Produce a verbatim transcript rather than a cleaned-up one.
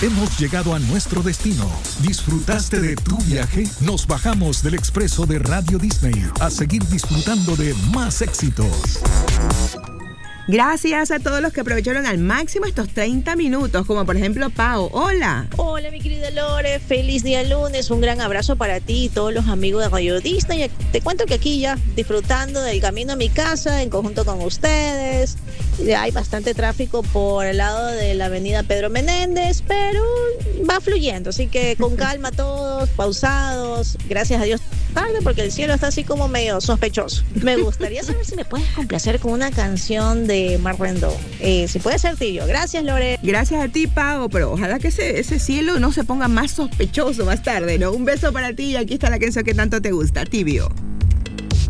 Hemos llegado a nuestro destino. ¿Disfrutaste de tu viaje? Nos bajamos del expreso de Radio Disney a seguir disfrutando de más éxitos. Gracias a todos los que aprovecharon al máximo estos treinta minutos, como por ejemplo Pau. Hola. Hola, mi querida Lore. Feliz día lunes. Un gran abrazo para ti y todos los amigos de Radio Disney. Te cuento que aquí ya disfrutando del camino a mi casa en conjunto con ustedes. Hay bastante tráfico por el lado de la avenida Pedro Menéndez, pero va fluyendo. Así que con calma todos, pausados. Gracias a Dios tarde porque el cielo está así como medio sospechoso. Me gustaría saber si me puedes complacer con una canción de Mar Rendón. Eh, si puede ser Tibio. Gracias, Lore. Gracias a ti, Pau, pero ojalá que ese, ese cielo no se ponga más sospechoso más tarde, ¿no? Un beso para ti y aquí está la canción que tanto te gusta, Tibio.